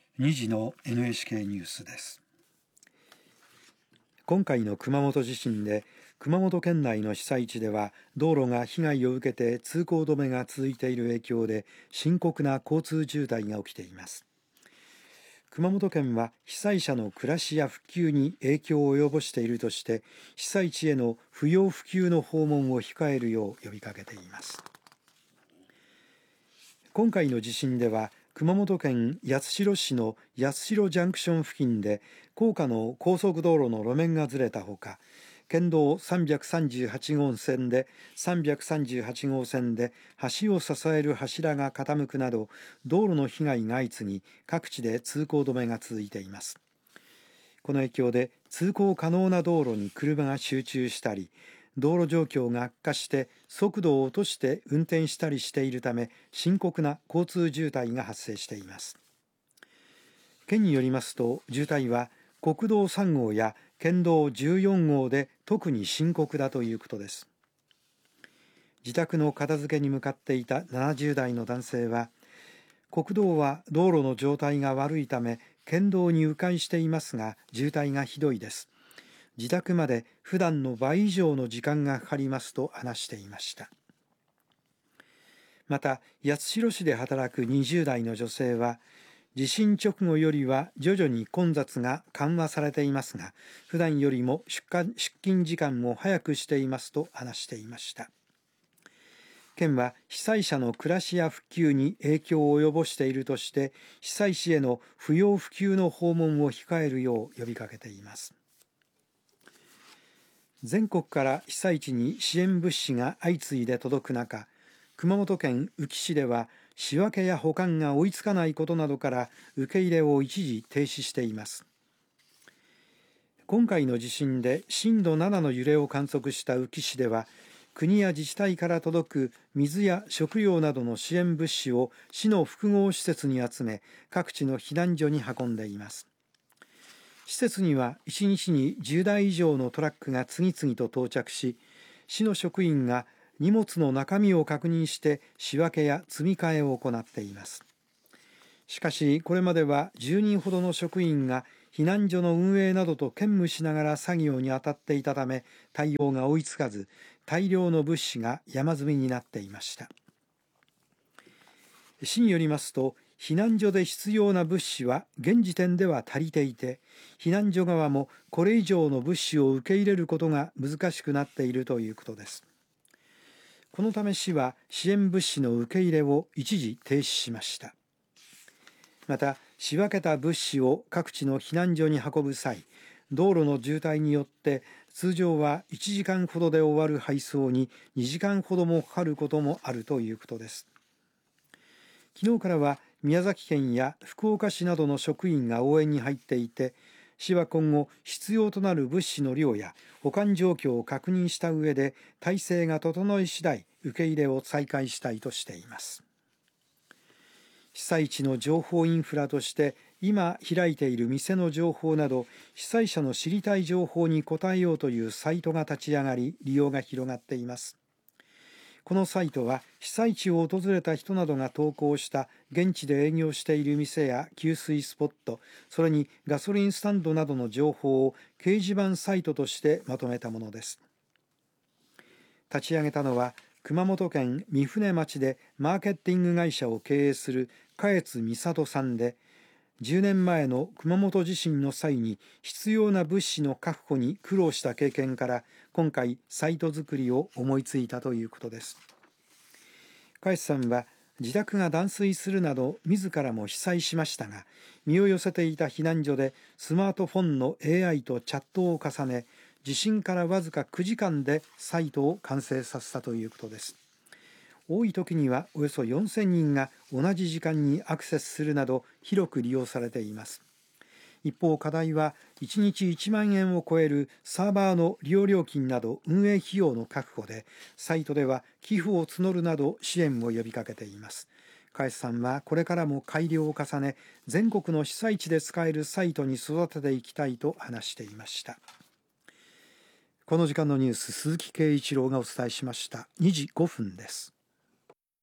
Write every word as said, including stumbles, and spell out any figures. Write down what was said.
にじの エヌエイチケー ニュースです。 今回の熊本地震で熊本県内の被災地では道路が被害を受けて通行止めが続いている影響で深刻な交通渋滞が起きています。熊本県は被災者の暮らしや復旧に影響を及ぼしているとして被災地への不要不急の訪問を控えるよう呼びかけています。今回の地震では熊本県八代市の八代ジャンクション付近で高架の高速道路の路面がずれたほか、県道さんびゃくさんじゅうはちごうせんでさんびゃくさんじゅうはちごうせんで橋を支える柱が傾くなど道路の被害が相次ぎ各地で通行止めが続いています。この影響で通行可能な道路に車が集中したり、道路状況が悪化して速度を落として運転したりしているため深刻な交通渋滞が発生しています。県によりますと渋滞は国道さんごうや県道じゅうよんごうで特に深刻だということです。自宅の片付けに向かっていたななじゅうだいの男性は、国道は道路の状態が悪いため県道に迂回していますが渋滞がひどいです。自宅まで普段の倍以上の時間がかかりますと話していました。また八代市で働くにじゅうだいの女性は、地震直後よりは徐々に混雑が緩和されていますが、普段よりも出勤出勤時間も早くしていますと話していました。県は被災者の暮らしや復旧に影響を及ぼしているとして被災地への不要不急の訪問を控えるよう呼びかけています。全国から被災地に支援物資が相次いで届く中、熊本県宇城市では仕分けや保管が追いつかないことなどから受け入れを一時停止しています。今回の地震で震度ななの揺れを観測した宇城市では、国や自治体から届く水や食料などの支援物資を市の複合施設に集め、各地の避難所に運んでいます。施設にはいちにちにじゅうだい以上のトラックが次々と到着し、市の職員が荷物の中身を確認して仕分けや積み替えを行っています。しかしこれまではじゅうにんほどの職員が避難所の運営などと兼務しながら作業に当たっていたため対応が追いつかず、大量の物資が山積みになっていました。市によりますと、避難所で必要な物資は現時点では足りていて、避難所側もこれ以上の物資を受け入れることが難しくなっているということです。このため市は支援物資の受け入れを一時停止しました。また仕分けた物資を各地の避難所に運ぶ際、道路の渋滞によって通常はいちじかんほどで終わる配送ににじかんほどもかかることもあるということです。昨日からは宮崎県や福岡市などの職員が応援に入っていて、市は今後必要となる物資の量や保管状況を確認した上で体制が整い次第受け入れを再開したいとしています。被災地の情報インフラとして今開いている店の情報など被災者の知りたい情報に答えようというサイトが立ち上がり利用が広がっています。このサイトは被災地を訪れた人などが投稿した現地で営業している店や給水スポット、それにガソリンスタンドなどの情報を掲示板サイトとしてまとめたものです。立ち上げたのは熊本県御船町でマーケティング会社を経営する嘉悦美里さんで、じゅうねんまえの熊本地震の際に必要な物資の確保に苦労した経験から今回サイト作りを思いついたということです。嘉悦さんは自宅が断水するなど自らも被災しましたが、身を寄せていた避難所でスマートフォンの エーアイ とチャットを重ね、地震からわずかくじかんでサイトを完成させたということです。多い時にはおよそよんせんにんが同じ時間にアクセスするなど広く利用されています。一方課題はいちにちいちまんえんを超えるサーバーの利用料金など運営費用の確保で、サイトでは寄付を募るなど支援を呼びかけています。嘉悦さんはこれからも改良を重ね、全国の被災地で使えるサイトに育てていきたいと話していました。この時間のニュース、鈴木圭一郎がお伝えしました。にじごふんです。